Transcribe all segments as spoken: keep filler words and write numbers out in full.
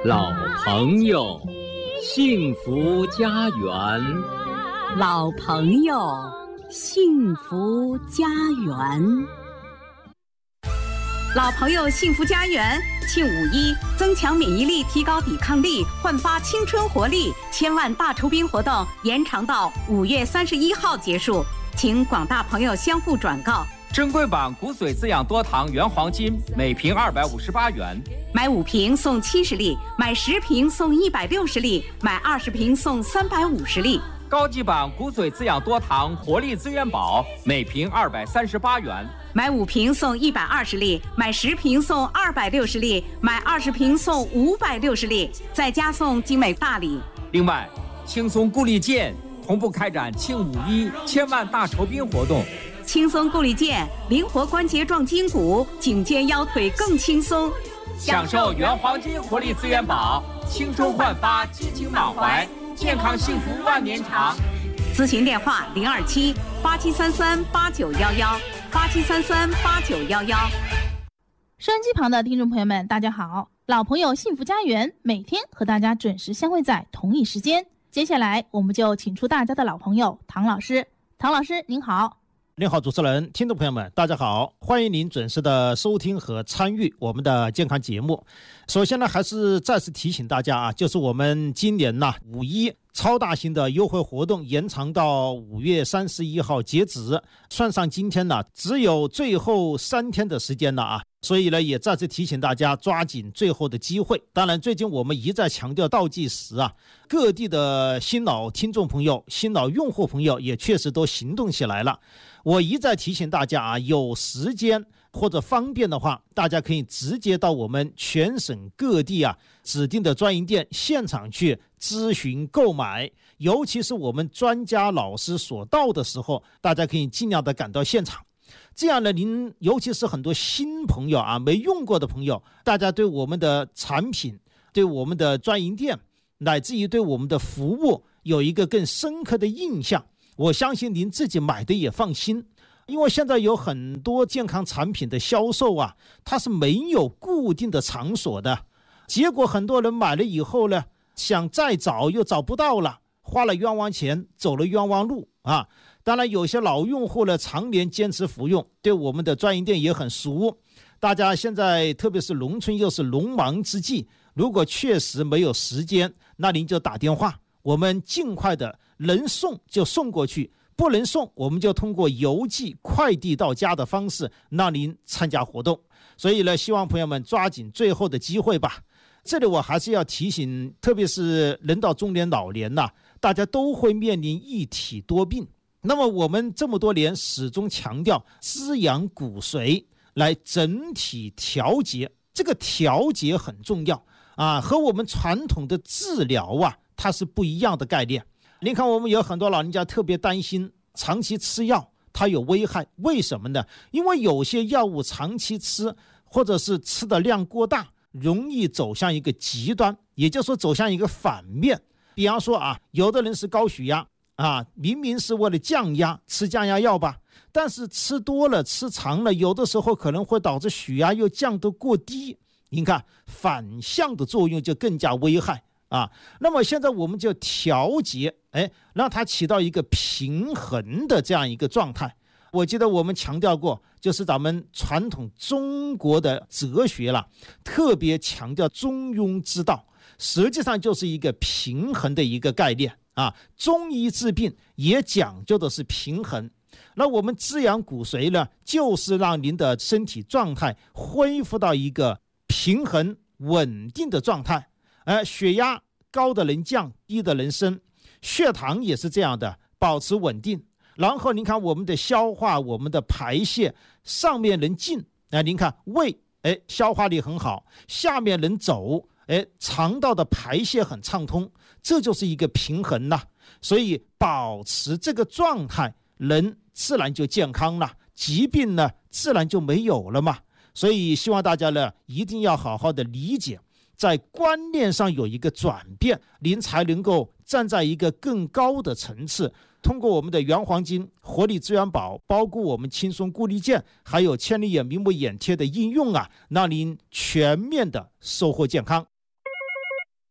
老朋友，幸福家园。 老朋友，幸福家园。老朋友幸福家园庆五一，增强免疫力，提高抵抗力，焕发青春活力。千万大酬宾活动延长到五月三十一号结束，请广大朋友相互转告。 珍贵版骨髓滋养多糖原黄金每瓶二百五十八元， 买五瓶送七十粒，买十瓶送一百六十粒，买二十瓶送三百五十粒。 高级版骨髓滋养多糖活力资源宝每瓶二百三十八元， 买五瓶送一百二十粒，买十瓶送二百六十粒，买二十瓶送五百六十粒，再加送精美大礼。 另外，轻松固力健同步开展庆五一千万大酬宾活动。 轻松固力健，灵活关节壮筋骨，颈肩腰腿更轻松。 享受原黄金活力资源宝，青春焕发，激情满怀，健康幸福万年长。 咨询电话零二七八七三三八九幺幺八七三三八九幺幺。 收音机旁的听众朋友们，大家好！老朋友幸福家园每天和大家准时相会在同一时间。接下来我们就请出大家的老朋友唐老师。唐老师您好。 您好，主持人，听众朋友们，大家好，欢迎您准时的收听和参与我们的健康节目。首先呢，还是再次提醒大家啊，就是我们今年呢五一超大型的优惠活动延长到五月三十一号截止，算上今天呢，只有最后三天的时间了啊。所以呢，也再次提醒大家抓紧最后的机会。当然，最近我们一再强调倒计时啊，各地的新老听众朋友、新老用户朋友也确实都行动起来了。我一再提醒大家啊，有时间或者方便的话，大家可以直接到我们全省各地啊指定的专营店现场去咨询购买。尤其是我们专家老师所到的时候，大家可以尽量的赶到现场。这样呢，您尤其是很多新朋友啊，没用过的朋友，大家对我们的产品、对我们的专营店，乃至于对我们的服务有一个更深刻的印象。我相信您自己买的也放心，因为现在有很多健康产品的销售啊，它是没有固定的场所的，结果很多人买了以后呢，想再找又找不到了，花了冤枉钱，走了冤枉路啊。当然，有些老用户呢，常年坚持服用，对我们的专营店也很熟。大家现在特别是农村又是农忙之际，如果确实没有时间，那您就打电话，我们尽快的能送就送过去，不能送我们就通过邮寄快递到家的方式让您参加活动。所以呢，希望朋友们抓紧最后的机会吧。这里我还是要提醒，特别是人到中年老年呐，大家都会面临一体多病。那么我们这么多年始终强调滋养骨髓来整体调节，这个调节很重要啊，和我们传统的治疗啊，它是不一样的概念。您看，我们有很多老人家特别担心长期吃药它有危害，为什么呢？因为有些药物长期吃，或者是吃的量过大，容易走向一个极端，也就是说走向一个反面。比方说啊，有的人是高血压啊，明明是为了降压，吃降压药吧，但是吃多了吃长了，有的时候可能会导致血压又降得过低，您看反向的作用就更加危害啊。那么现在我们就调节，哎，让它起到一个平衡的这样一个状态。我记得我们强调过，就是咱们传统中国的哲学了，特别强调中庸之道，实际上就是一个平衡的一个概念啊。中医治病也讲究的是平衡。那我们滋养骨髓呢，就是让您的身体状态恢复到一个平衡稳定的状态。呃，血压高的能降，低的能升，血糖也是这样的，保持稳定。然后您看我们的消化，我们的排泄，上面能进，哎，您看胃，哎，消化力很好，下面能走，哎，肠道的排泄很畅通，这就是一个平衡呐。所以保持这个状态，人自然就健康了，疾病呢自然就没有了嘛。所以希望大家呢一定要好好的理解，在观念上有一个转变，您才能够站在一个更高的层次。通过我们的原黄金活力资源宝，包括我们轻松固力健，还有千里眼明目眼贴的应用啊，让您全面的收获健康。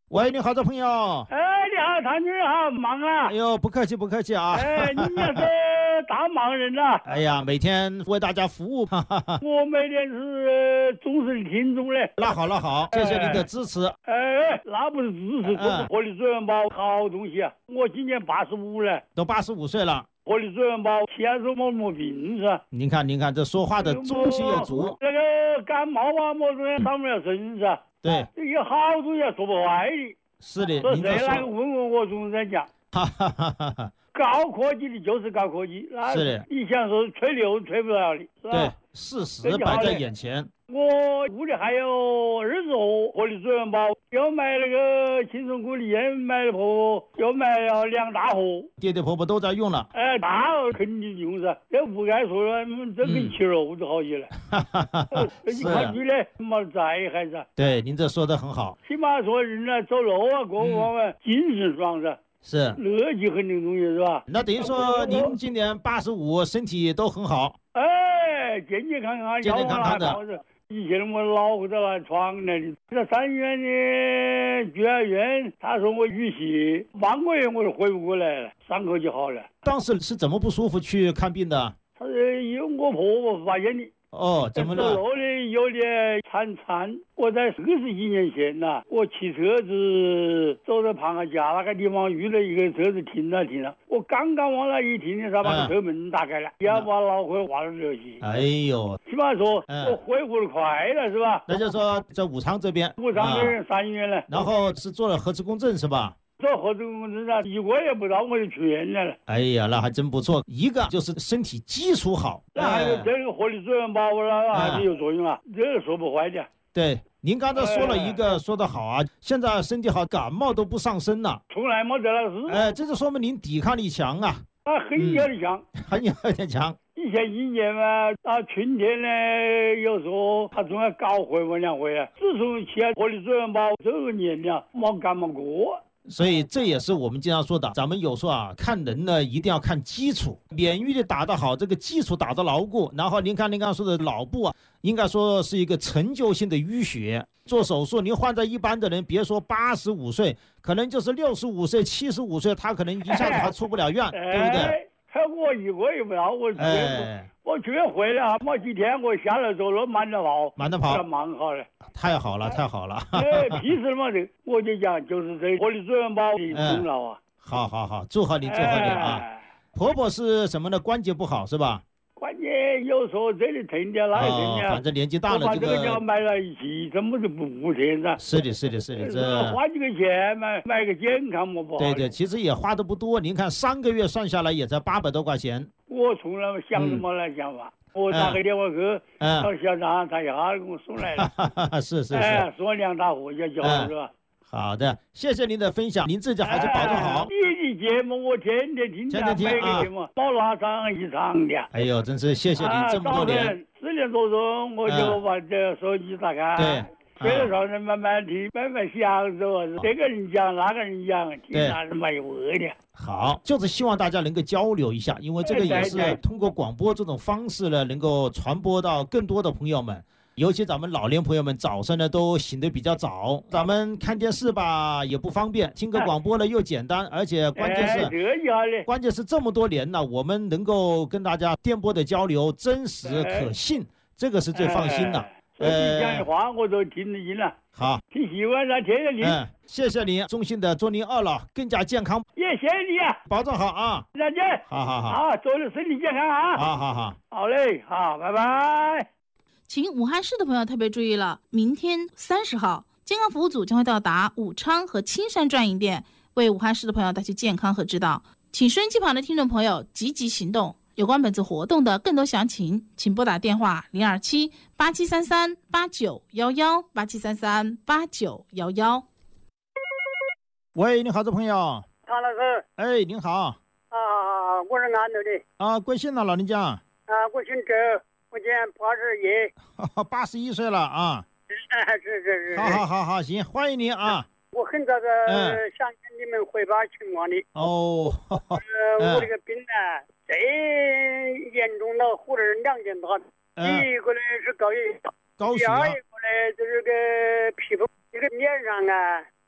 喂，你好，这朋友。 哎，你好，唐军好，忙啊！ 哎呦，不客气，不客气啊！ 哎，你那是大忙人呐！ 哎呀，每天为大家服务，哈哈哈。 我每天是忠实的听众嘞。 那好，那好，谢谢您的支持。 哎，那不是支持，这是活力资源包好东西啊！我今年八十五了， 都八十五岁了。活力资源包天生没没病是吧？ 您看，您看，这说话的中气也足。 那个感冒啊，么东西伤不了身是吧？ 对， 有好东西说不坏的。 是的， 说谁那个问问我总在讲， 哈哈哈哈。 高科技的就是高科技，那是的， 你想说吹牛吹不了的，是吧？ 对，事实摆在眼前。 我屋里还有二十盒活力资源包，又买那个青春谷里面买了婆婆，又买了两大盒， 爹爹婆婆都在用了。 哎，那肯定用噻，这不该说了，这跟吃肉都好些了。哈哈哈哈你看你嘞，没灾害噻。 对，您这说的很好。 起码说人呢走路啊，各方面精神爽噻。 是乐极很这个东西是吧？ 那等于说您今年八十五，身体都很好。 哎，健健康康， 健健康康的。 以前我老回到那床那里，在三院的居然院，他说我淤血，半个月我都回不过来了，伤口就好了。 当时是怎么不舒服去看病的？ 他是有我婆婆发现的。 哦，怎么了？ 走路的有点颤颤。我在四十几年前呐、啊，我骑车子走到庞家家那个地方，遇到一个车子停了停了，我刚刚往那一停的时候，把车门打开了，要把脑壳挖了流血。 哎呦， 起码说、嗯、我恢复的快了，是吧？ 那就说在武昌这边， 武昌这边三医院了， 然后是做了核磁共振是吧？ 做核磁共振啊，一个月不到我就出院来了。 哎呀，那还真不错。一个就是身体基础好， 那还有这个活力资源包了，还是有作用啊，这个说不坏的。 对，您刚才说了一个、哎、说得好啊，现在身体好，感冒都不上身了， 从来没得那事。 哎，这就说明您抵抗力强啊。 啊，很有点强、 嗯，很有点强。 以前一年嘛，到春天呢，有时候他总要搞回我两回啊。自从吃了活力资源包这个年了，没感冒过。 所以这也是我们经常说的，咱们有时候啊，看人呢一定要看基础，免疫力打得好，这个基础打得牢固。然后您看您刚刚说的脑部啊，应该说是一个陈旧性的淤血，做手术您换在一般的人，别说八十五岁，可能就是六十五岁、七十五岁，他可能一下子还出不了院， 哎、 对不对？ 我一个也不到，我去、 哎、 我去回来没几天，我下来走路慢着跑， 慢着跑， 蛮好了， 太好了，太好了。 哎，屁事嘛这，我就讲就是这活力资源包的功劳啊。 好好好，祝贺你，祝贺你啊！哎、婆婆是什么呢？关节不好是吧？ 关节有时候这里疼点，那里疼点、 哦，反正年纪大了， 把这个叫买了一起，怎么就不不疼噻？ 是的，是的，是的，这花几个钱买买个健康么不好？ 对对，其实也花的不多。您看三个月算下来也才八百多块钱。 我从来想什么来想法，嗯、我打个电话去， 嗯， 到校长他一下给我送来了。 是是是， 哎，说两大货就交了是吧？ 好的，谢谢您的分享，您自己还是保重好。 你的节目我天天听， 天天听啊，没拉长一场的。 哎呦，真是谢谢您这么多年。 四点多钟我就把这手机打开， 对， 睡了上人慢慢听，慢慢想着，这个人讲那个人讲，听那是没味的。 好，就是希望大家能够交流一下，因为这个也是通过广播这种方式呢，能够传播到更多的朋友们。尤其咱们老年朋友们早上呢都醒得比较早，咱们看电视吧也不方便，听个广播呢又简单，而且关键是， 哎、 关键是这么多年呢，我们能够跟大家电波的交流真实可信，哎、这个是最放心的。 呃、哎，你讲的话我都听得进了。 好， 挺喜欢的，天天听。 嗯，谢谢您，衷心的祝您二老更加健康。 也谢谢你啊， 保重好啊， 再见。 好好好， 好，祝你身体健康啊。 好好好， 好嘞，好，拜拜。 请武汉市的朋友特别注意了，明天三十号，健康服务组将会到达武昌和青山专营店，为武汉市的朋友带去健康和指导。请收音机旁的听众朋友积极行动。有关本次活动的更多详情，请拨打电话零二七八七三三八九幺幺八七三三八九幺幺。 喂，你好，这朋友。 唐老师。 哎，您好。 啊，我是安徽的。 啊，贵姓了，老人家？啊， 我姓周。我今年八十一， 八十一岁了啊！ 是是是。 好好好好，行，欢迎您啊！ 我很早的想跟你们汇报情况的。 哦。 呃，我这个病呢，最严重的或者是两件大病。第一个呢是高血压， 高血压。 第二一个呢就是个皮肤，这个脸上啊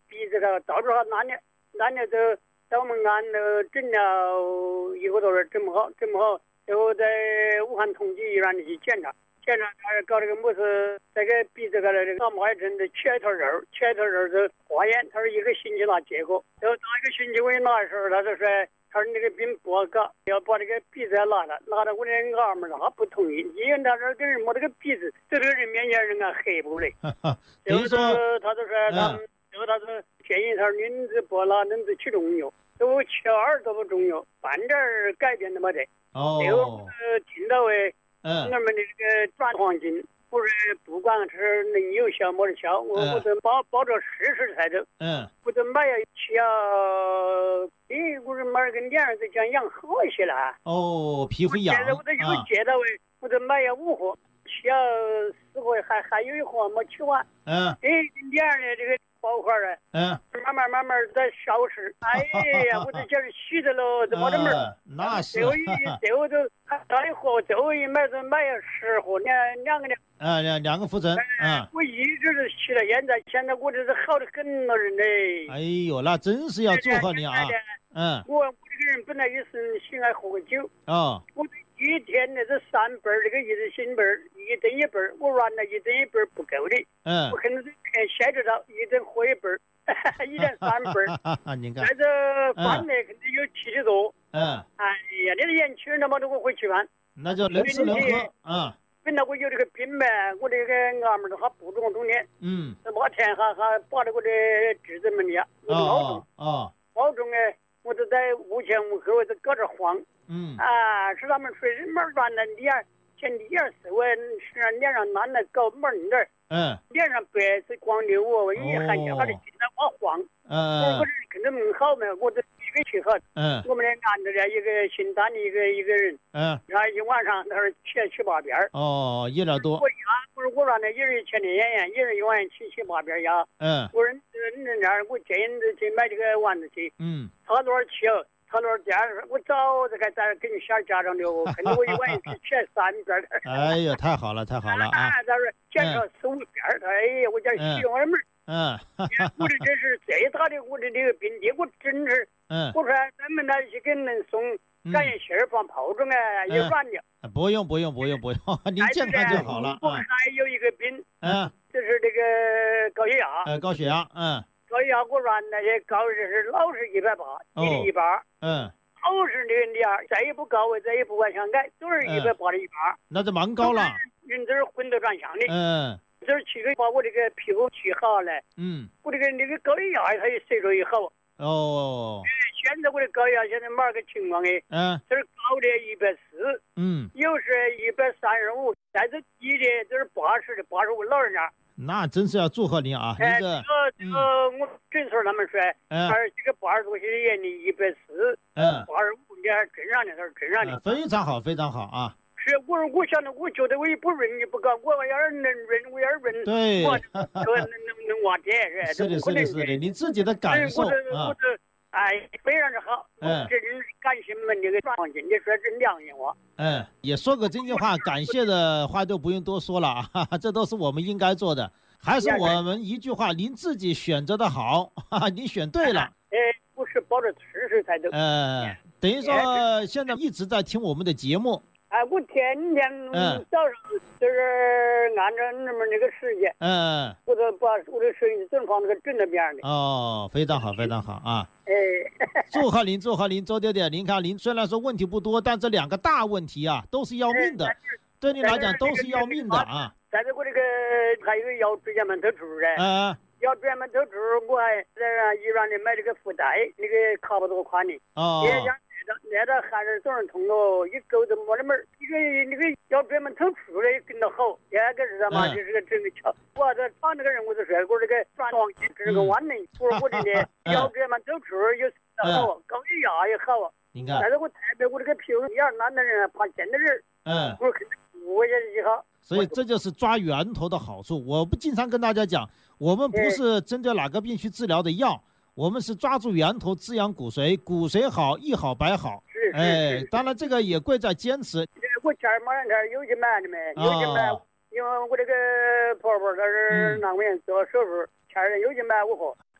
鼻子个到处还烂的，烂的都在我们安都整了一个多月，整不好，整不好，最后在武汉同济医院里去检查，检查他搞这个么是这个鼻子个那个脑膜癌症的切一头肉，切一头肉就化验，他说一个星期拿结果，然后拿一个星期我一拿的时候，他就说。他说那个病不好搞，要把这个鼻子拿了，拿到我的儿们他不同意，因为他说跟人摸这个鼻子，在这个人面前人家黑不嘞。 等于说， 他就说他们，最后他说建议他说恁子不拿恁子吃中药，都吃耳朵不中药，半点改变都没得。 哦。 最后听到诶， 嗯， 我们的这个转黄金。我说不管是能有效没得效，我我都抱抱着试试才走。 嗯， 我都买要吃要，诶，我说买个脸上就讲养好一些了。 哦，皮肤痒。 现在我都有接到位，我都买要五盒，吃要四盒，还还有一盒没吃完。 嗯。 诶，脸上的这个包块儿嗯， 慢慢慢慢在消失。哎呀，我都觉得虚的喽，都没得门儿。 那是。 最后一最后都还到一盒，最后一买就买要十盒，两两个两。 啊，两两个副诊，嗯， 我一直是吃到现在，现在我这是好的很了人嘞。 哎呦，那真是要祝贺你啊！嗯， 我我这个人本来也是喜爱喝个酒， 哦， 我一天那是三杯儿，这个一日新杯儿，一顿一杯儿，我原来一顿一杯儿不够的， 嗯， 我肯定是看写着到一顿喝一杯儿，一天三杯儿， 你看， 那这饭呢肯定有七十多， 嗯， 哎呀，那个年轻人他妈都不会吃饭， 那就能吃能喝，嗯。 本来我有这个病呗，我这个俺们都还不中冬天， 嗯， 这八天还还把这个的侄子们呀，我都老中， 哦， 老中哎，我都在屋前屋后我都搁这晃， 嗯， 啊，是他们说人们软的脸，前脸色我是脸上烂的搞门儿， 嗯， 脸上白是光溜我，一喊叫他的进来我晃， 嗯， 我这肯定很好嘛，我都一个去好， 嗯， 我们的安着的一个姓单的一个一个人， 嗯， 然后一晚上他说七七八遍儿， 哦，一点多， 我牙，我说我让那一人前列腺炎，一人一晚上七七八遍牙， 嗯， 我说你那那儿我建议你去买这个丸子去， 嗯， 他多少吃哦？他那家我早就该在给你写家长的，我肯定我一晚上吃三遍儿。 哎呀，太好了，太好了啊！ 他说减少四五遍儿，他哎呀，我讲喜欢门儿。 嗯， 我的这是最大的我的这个病的，我真是， 嗯， 我说咱们那去给人送感谢信儿放炮仗啊，也软的。 不用不用不用不用，您健康就好了。 我还有一个病， 嗯， 就是这个高血压。 呃，高血压，嗯。 高血压我原来的高是老是一百八，一一八， 嗯， 老是那个点儿，再也不高位，再也不往上改，都是一百八的一八， 那就蛮高了。 人这是昏头转向的， 嗯， 这是其实把我这个皮肤去好了， 嗯， 我这个那个高血压它也随着也好。 哦， 现在我的高血压现在嘛个情况哎， 嗯， 这是高的一百四， 嗯， 有时一百三十五，再是低的这是八十的八十五，老人家。 那真是要祝贺您啊！ 哎， 这个这个我诊所他们说， 嗯， 二这个八十多岁的人的一百四， 嗯， 八十五点正常的，他是正常的， 非常好，非常好啊！ 是，我说我想着，我觉得我也不润，你不搞，我要是能润，我要是润， 对， 我说能能能挖点是， 是的，是的，是的，你自己的感受啊。 哎，非常的好， 嗯， 真是感谢你们这个创新，你说是良心话。 嗯，也说个真心话，感谢的话都不用多说了啊，这都是我们应该做的。还是我们一句话，您自己选择的好，哈哈，您选对了。 哎，不是抱着吃吃才对。 呃，等于说现在一直在听我们的节目。 哎，我天天早上就是按照你们那个时间， 嗯， 我都把我的手机正放那个正那边的。 哦，非常好，非常好啊！ 哎， 祝贺您，祝贺您，周爹爹，您看您虽然说问题不多，但这两个大问题啊，都是要命的，对你来讲都是要命的啊。 但是我这个还有腰椎间盘突出的， 嗯， 腰椎间盘突出，我还在医院里买这个腹带，那个卡不多宽的， 哦， 也讲。那到还是总是痛了，一勾都没得门儿。一个那个腰椎门突出的跟着好，第二个是什么？就是个整个桥。我这唱那个人，我就说我这个转黄金，这是个万能。我说我这的腰椎门突出有好，高血压也好。 你看， 但是我特别我这个皮肤一样烂的人，怕见的人。 嗯， 我肯定我也是好。 所以这就是抓源头的好处。我不经常跟大家讲，我们不是针对哪个病去治疗的药。我们是抓住源头滋养骨髓，骨髓好，一好百好。 是是哎，当然这个也贵在坚持。 我前儿马上天有去买的没？有去买，因为我这个婆婆她是那块钱做手术，前儿有去买五盒。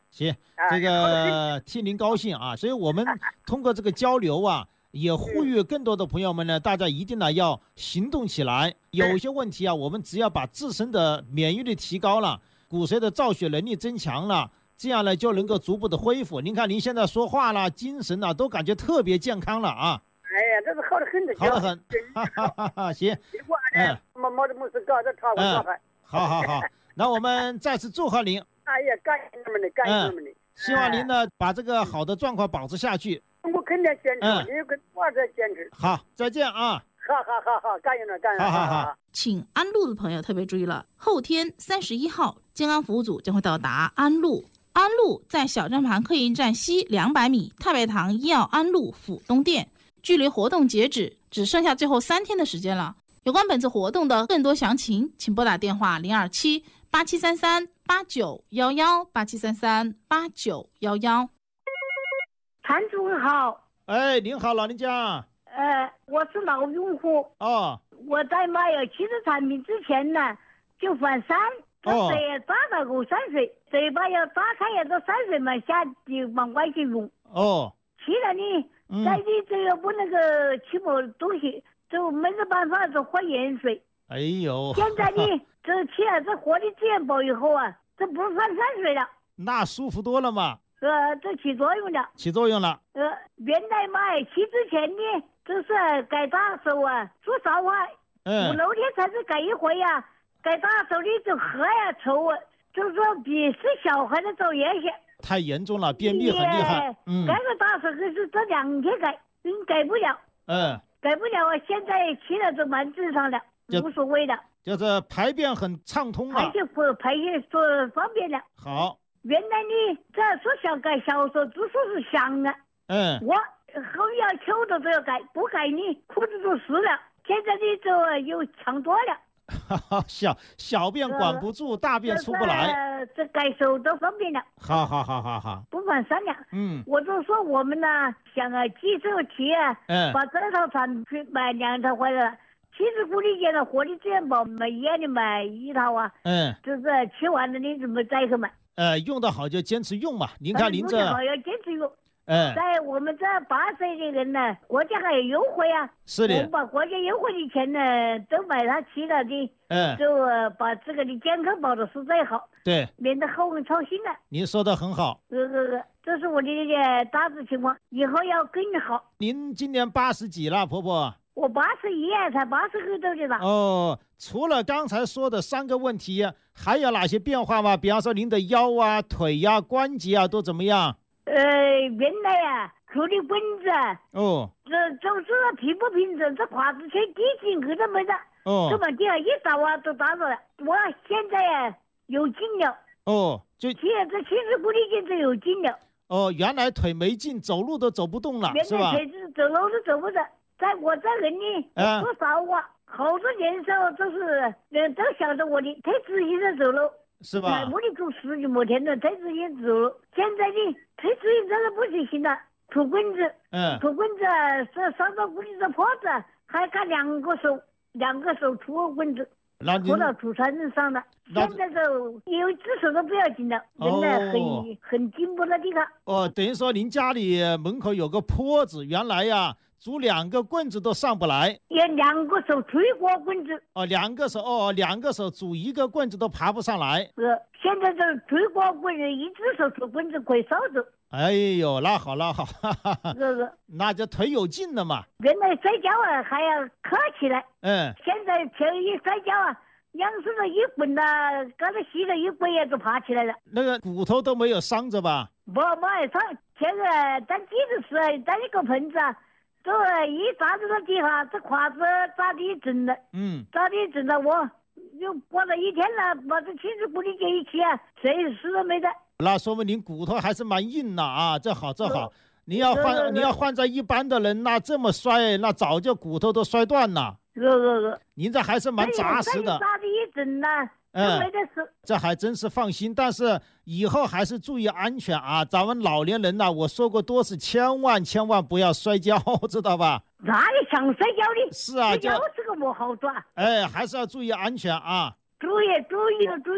行，这个替您高兴啊，所以我们通过这个交流啊，也呼吁更多的朋友们呢，大家一定呢要行动起来。有些问题啊，我们只要把自身的免疫力提高了，骨髓的造血能力增强了，这样呢就能够逐步的恢复。您看您现在说话啦，精神啊都感觉特别健康了啊。 哎呀，这是好得很的， 好得很，哈哈哈哈。行， 嗯，没没得没事搞，这trava我trava还。 好好好，那我们再次祝贺您。 哎呀，感谢你们的，感谢你们的。 希望您呢把这个好的状况保持下去。 我肯定坚持，你跟我在坚持。 好，再见啊！ 好好好好，感谢了，感谢了。 好好好。 请安陆的朋友特别注意了，后天三十一号，健康服务组将会到达安陆。安陆在小站旁客运站西两百米，太白堂医药安陆府东店。距离活动截止只剩下最后三天的时间了。有关本次活动的更多详情，请拨打电话零二七八七三三八九幺幺八七三三八九幺幺。 谭主任好。 哎，您好，老人家。 呃，我是老用户。 哦。 我在买有汽车产品之前呢，就反三，这水打到过山水，嘴巴要打开呀，这山水嘛下就往外去涌。 哦。 气了你。 嗯、 在你这个不那个起么东西，就没得办法，就喝盐水。 哎呦！ 现在你这起了这活力资源宝以后啊，这不是反山水了， 那舒服多了嘛。 呃，这起作用了。 起作用了。 呃，原来买起之前呢，就是该打手啊，做烧啊， 嗯， 五六天才是改一回呀、啊，该打手你就喝呀抽啊，就是说比是小孩的走严些。 太严重了，便秘很厉害。嗯， 改个大手可是这两天改，嗯，改不了。 嗯， 改不了啊！现在起了都蛮正常的，无所谓的。 就是排便很畅通了。 排泄不排泄说方便了。 好。 原来你这说想改小时候只说是想啊。 嗯。 我后要求的都要改，不改你裤子就湿了。现在你就又强多了。 小小便管不住，呃、大便出不来。 呃，这改手都方便了。 好好好好好， 不犯三两。 嗯， 我就说我们呢，想啊，记手提啊， 嗯， 把这套产品买两套回来了。其实护理健的活力资源宝买一样的买一套啊。 嗯， 就是吃完了你怎么再去买？ 呃，用得好就坚持用嘛。您看您这。 用得好要坚持用。 嗯， 在我们这八岁的人呢，国家还有优惠啊。 是的。 我们把国家优惠的钱呢，都买它去了的。 嗯。 就把自个的健康保的实在好。 对。 免得后人操心了。 您说的很好。 呃呃，这是我的大致情况，以后要更好。 您今年八十几了，婆婆？ 我八十一，才八十个多的了。 哦，除了刚才说的三个问题，还有哪些变化吗？比方说您的腰啊、腿呀、啊、关节啊都怎么样？ 呃，原来啊，处理棍子啊， 哦， 这就是平不平整，这胯子全低紧，个都没得， 哦， 这么地啊，一打啊都打着了。我现在啊有劲了， 哦，就现在这其实不理解这有劲了。 哦，原来腿没劲，走路都走不动了，是吧？ 原来腿是走路都走不得，在我这人呢， 啊， 多少啊，好多年时候都是人都晓得我的，太自信的走路。 是吧？ 我的做十几亩田的，太自信走路。现在呢，太自信真的不行行了，土棍子， 嗯， 土棍子是上到屋里的坡子，还干两个手，两个手土棍子，拖到土山上了。现在就因为只手都不要紧了，人呢很、哦、很进步的地方。 哦，等于说您家里门口有个坡子，原来呀。拄两个棍子都上不来， 也两个手推过棍子。 哦，两个手哦，两个手拄一个棍子都爬不上来。 呃，现在这推过棍子，一只手拄棍子可以扫走。 哎呦，那好那好，哈哈哈， 是是， 那就腿有劲了嘛。 原来摔跤啊还要磕起来， 嗯， 现在前一摔跤啊，两手的一滚呐，刚才膝的一跪也就爬起来了。 那个骨头都没有伤着吧？ 不没伤，前个咱记的是咱一个盆子啊。这一砸在那地方，这胯子砸的一整了， 嗯， 砸的一整了，我又过了一天了，把这亲子骨力接一起啊，谁死都没得。 那说明您骨头还是蛮硬的啊，这好这好。你要换你要换在一般的人，那这么摔，那早就骨头都摔断了。 是是是， 您这还是蛮扎实的。 砸的一整了。 嗯， 没得事， 这还真是放心，但是以后还是注意安全啊！咱们老年人呐、啊，我说过多次，千万千万不要摔跤，知道吧？ 哪里想摔跤的？ 是啊， 摔跤这个不好抓。 哎，还是要注意安全啊！ 注意注意注意，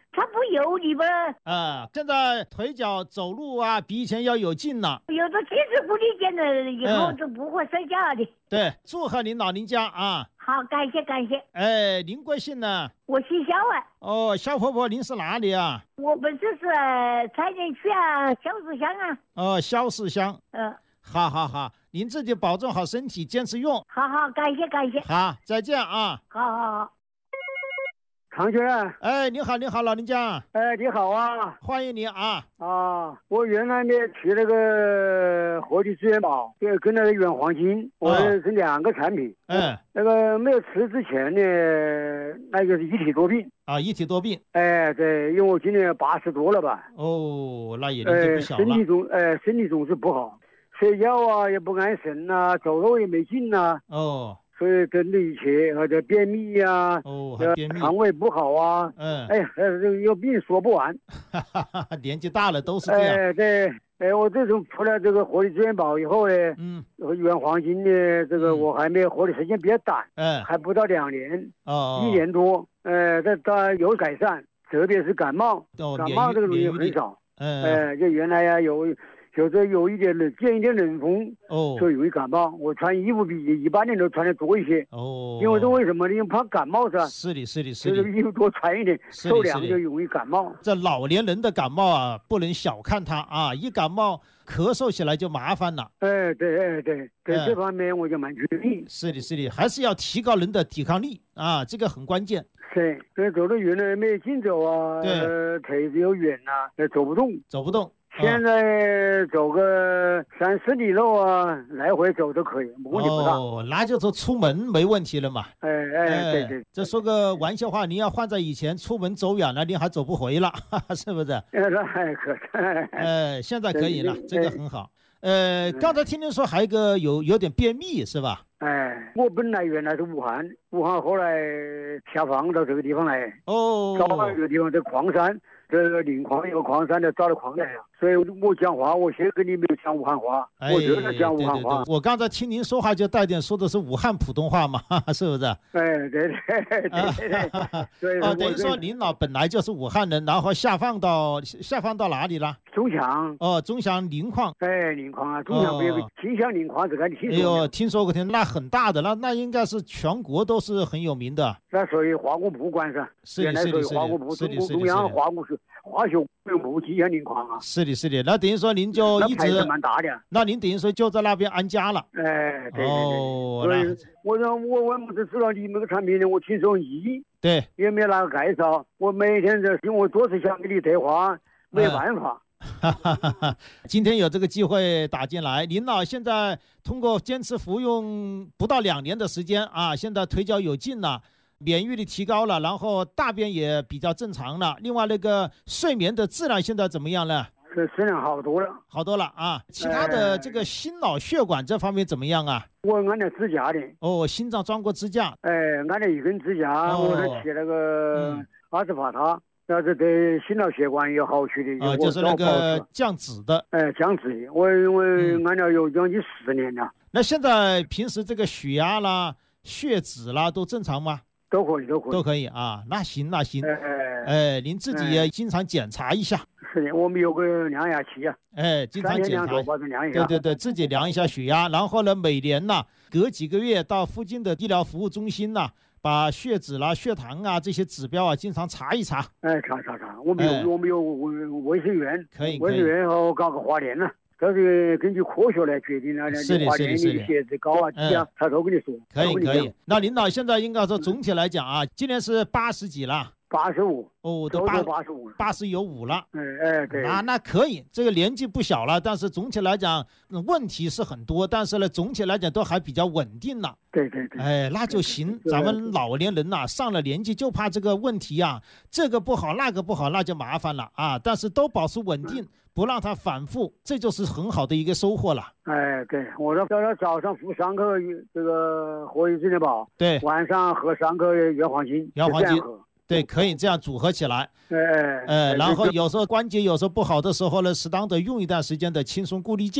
它不油腻吧？ 啊，现在腿脚走路啊，比以前要有劲了。 有了亲子护理健了以后就不会摔跤的。 对，祝贺您老人家啊！ 好，感谢感谢。 哎，您贵姓呢？ 我姓肖啊。 哦，肖婆婆，您是哪里啊？ 我本身是蔡甸区啊，萧市乡啊。 哦，萧市乡。 嗯、呃。 好好好，您自己保重好身体，坚持用。 好好，感谢感谢。 好，再见啊。 好好好。 唐先生， 哎，你好，你好，老人家。 哎，你好啊， 欢迎你啊。 啊，我原来呢提那个活力资源宝，跟跟那个原黄金，我是两个产品。 嗯。 那个没有吃之前呢，那个是一体多病。 啊，一体多病。 哎，对，因为我今年八十多了吧。 哦，那也年纪不小了。 身体总，哎，身体总是不好，睡觉啊也不安神呐、啊，走路也没劲呐、啊。 哦。 所以跟着一切，或者便秘呀、啊， 哦，还便秘， 肠胃不好啊， 嗯， 哎，这个有病说不完， 哈哈哈，年纪大了都是这样。 哎，对，哎，我自从出了这个活力资源宝以后呢， 嗯， 原黄金呢，这个我还没活的时间比较短， 嗯， 还不到两年， 哦， 一年多，呃，这它有改善，特别是感冒， 哦、 感冒这个东西很少， 嗯， 哎，就原来呀有。有时候有一点冷，见一点冷风， 哦， 就容易感冒。我穿衣服比一般人都穿的多一些， 哦， 因为这为什么呢？因为怕感冒是吧？ 是的，是的，是的， 这个衣服多穿一点，受凉就容易感冒。 这老年人的感冒啊，不能小看它啊，一感冒咳嗽起来就麻烦了。 哎，对，哎，对，在这方面我就蛮确定。 是的，是的，还是要提高人的抵抗力啊，这个很关键。 是，所以走得远了没劲走啊，呃，腿子又远呐、啊，走不动， 走不动。 现在走个三十里路啊，来回走都可以，问题不大。 哦，那就说出门没问题了嘛。 哎哎，对对。 这说个玩笑话，您要换在以前，出门走远了，您还走不回了，是不是？ 那还可。 呃，现在可以了，这个很好。呃，刚才听您说还有一个有有点便秘是吧？ 哎，我本来原来是武汉，武汉后来下放到这个地方来。 哦。 找到这个地方，这矿山。这个临矿有个矿山的，找到矿来呀，所以我讲话，我现在跟你没有讲武汉话， 哎、 我就是讲武汉话。 对对对，我刚才听您说话就带点说的是武汉普通话嘛，是不是？ 哎，对对对对对。 啊，等于说您老本来就是武汉人，然后下放到下放到哪里了？ 钟祥。 哦，钟祥磷矿。 哎，磷矿啊，钟祥不有个金祥磷矿，这个你听说没有？ 哎呦，听说过听，那很大的，那那应该是全国都是很有名的。 那属于化工部管是？ 是的，是的，是的， 化工部，中国中央化工是化学部金祥磷矿啊。 是的，是的，那等于说您就一直蛮大的。 那您等于说就在那边安家了。 哎，对对对。 哦， 所以我让我我不是知道你们个产品呢，我听说你对也没哪个介绍，我每天这因为我多次想跟你对话，没办法。 哈哈哈哈！今天有这个机会打进来，您老现在通过坚持服用不到两年的时间啊，现在腿脚有劲了，免疫力提高了，然后大便也比较正常了。另外那个睡眠的质量现在怎么样呢？ 是质量好多了， 好多了啊！其他的这个心脑血管这方面怎么样啊？ 我按照支架的。 哦，心脏装过支架。 哎，按照一根支架， 哦、 我是贴那个阿斯帕塔。那是对心脑血管有好处的， 啊、呃，就是那个降脂的， 哎，降脂的。我因为按照有将近十年了、嗯。 那现在平时这个血压啦、血脂啦都正常吗？ 都可以，都可以， 都可以啊。那行，那行。 哎哎， 哎，您自己也经常检查一下。 是的，我们有个量压器啊。 哎，经常检查。 量一下。对对对，自己量一下血压，然后呢，每年呢，隔几个月到附近的医疗服务中心呢。把血脂啦、血糖啊这些指标啊，经常查一查。 哎，查查查，我们有、哎、我们有卫生员， 可以， 卫生员和搞个化验了，这是根据科学来决定的。 是的， 化验你血脂高啊、低啊，他都跟你说。 可以可以。那领导现在应该说总体来讲啊，今年是八十几了。 八十五哦，都八八十五， 八十有五了。 哎哎，对， 那那可以，这个年纪不小了，但是总体来讲问题是很多，但是呢，总体来讲都还比较稳定了。 对对对， 哎，那就行。咱们老年人呐、啊，上了年纪就怕这个问题啊，这个不好，那个不好，那就麻烦了啊。但是都保持稳定，不让它反复，这就是很好的一个收获了。 哎，对，我说叫他早上服三颗这个活力资源宝， 对， 晚上喝三颗原黄金， 原黄金。对，可以这样组合起来， 哎， 呃，然后有时候关节有时候不好的时候呢，适当的用一段时间的轻松固力健，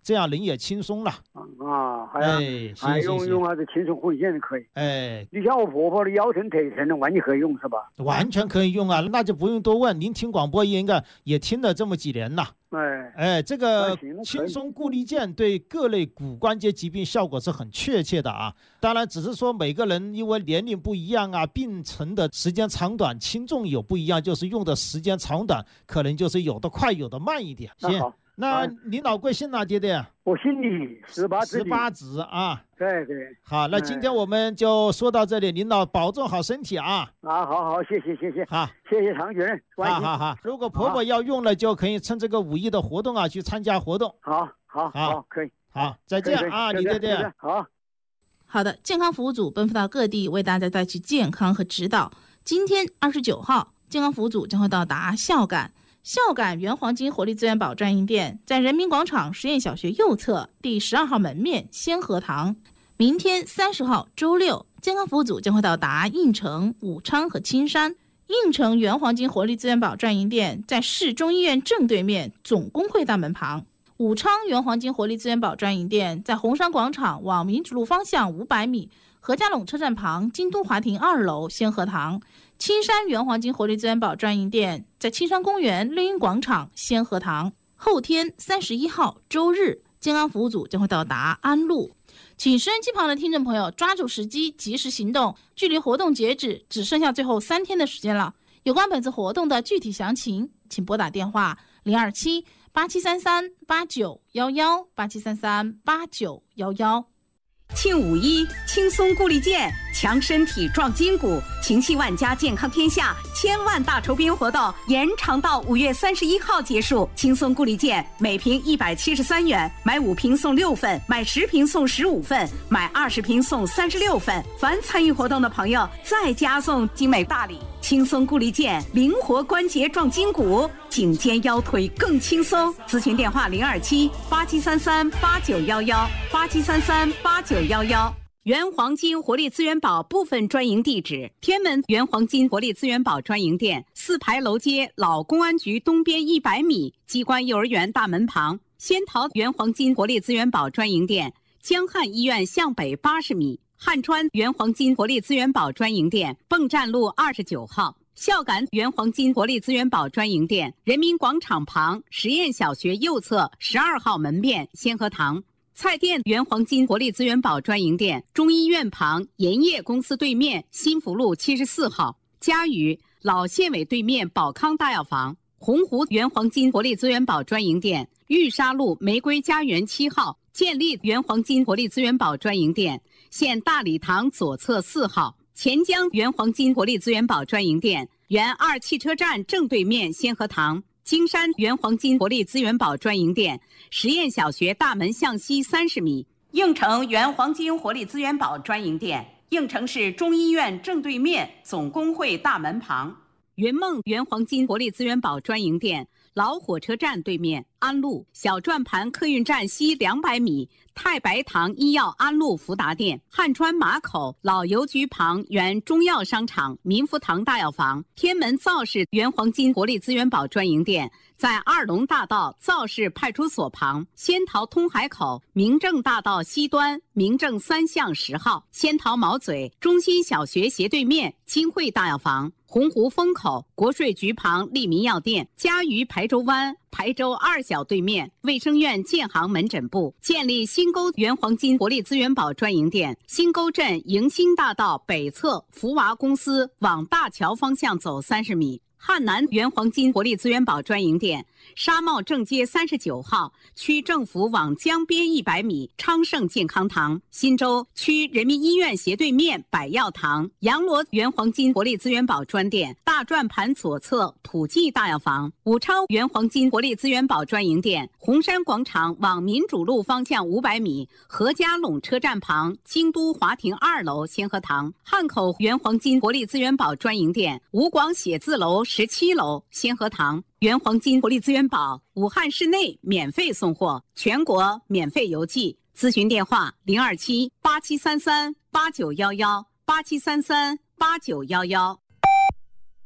这样人也轻松了啊。还哎， 还用用啥子青松活力健可以。 哎， 你像我婆婆的腰疼腿疼的，完全可以用是吧？ 完全可以用啊，那就不用多问。您听广播应该也听了这么几年了。 哎哎，这个轻松固力健对各类骨关节疾病效果是很确切的啊。当然，只是说每个人因为年龄不一样啊，病程的时间长短、轻重有不一样，就是用的时间长短，可能就是有的快，有的慢一点。行，那您老贵姓哪爹爹？ 我姓李，十八子。 十八子啊。 对对。 好，那今天我们就说到这里，领导保重好身体啊。 啊，好好，谢谢谢谢。 好， 谢谢常主任。 好好好，如果婆婆要用了，就可以趁这个五一的活动啊去参加活动。 好，好，好，可以。 好，再见啊，李爹爹。 好。 好的，健康服务组奔赴到各地，为大家带去健康和指导。今天二十九号，健康服务组将会到达孝感。孝感原黄金活力资源宝专营店在人民广场实验小学右侧第十二号门面先河堂。明天三十号周六，健康服务组将会到达应城、武昌和青山。应城原黄金活力资源宝专营店在市中医院正对面总工会大门旁。武昌原黄金活力资源宝专营店在红山广场往民主路方向五百米，何家垄车站旁京都华庭二楼先河堂。青山原黄金活力资源宝专营店在青山公园绿荫广场先河堂。后天三十一号周日，健康服务组将会到达安陆。请收音机旁的听众朋友抓住时机，及时行动，距离活动截止只剩下最后三天的时间了。有关本次活动的具体详情，请拨打电话零二七八七三三八九幺幺八七三三八九幺幺。 庆五一，轻松固力健，强身体壮筋骨，情系万家，健康天下，千万大酬宾活动延长到五月三十一号结束。轻松固力健每瓶一百七十三元，买五瓶送六份，买十瓶送十五份，买二十瓶送三十六份。凡参与活动的朋友，再加送精美大礼。轻松固力健，灵活关节壮筋骨，颈肩腰腿更轻松。咨询电话零二七八七三三八九幺幺八七三三八九幺幺。原黄金活力资源宝部分专营地址：天门原黄金活力资源宝专营店四牌楼街老公安局东边一百米机关幼儿园大门旁；仙桃原黄金活力资源宝专营店江汉医院向北八十米；汉川原黄金活力资源宝专营店泵站路二十九号；孝感原黄金活力资源宝专营店人民广场旁实验小学右侧十二号门面先河堂；菜店原黄金活力资源宝专营店中医院旁盐业公司对面新福路七十四号；嘉峪老县委对面宝康大药房；洪湖原黄金活力资源宝专营店玉沙路玫瑰家园七号；建立原黄金活力资源宝专营店现大礼堂左侧四号；钱江原黄金活力资源宝专营店原二汽车站正对面先河堂；金山原黄金活力资源宝专营店实验小学大门向西三十米；应城原黄金活力资源宝专营店应城市中医院正对面总工会大门旁；云梦原黄金活力资源宝专营店老火车站对面安陆小转盘客运站西两百米太白堂医药安陆福达店；汉川马口老邮局旁原中药商场民福堂大药房；天门造市原黄金活力资源宝专营店在二龙大道造市派出所旁；仙桃通海口明正大道西端明正三巷十号；仙桃毛嘴中心小学斜对面金汇大药房；洪湖风口国税局旁利民药店；嘉峪排州湾排州二小对面卫生院建行门诊部；建立新沟原黄金活力资源宝专营店新沟镇迎新大道北侧福娃公司往大桥方向走三十米；汉南原黄金活力资源宝专营店沙茂正街三十九号区政府往江边一百米昌盛健康堂；新洲区人民医院斜对面百药堂；阳罗原黄金活力资源宝专店大转盘左侧普济大药房；武昌原黄金活力资源宝专营店红山广场往民主路方向五百米何家垄车站旁京都华庭二楼先河堂；汉口原黄金活力资源宝专营店吴广写字楼十七楼先河堂；原黄金活力资源宝武汉市内免费送货，全国免费邮寄。咨询电话零二七八七三三八九幺幺八七三三八九幺幺。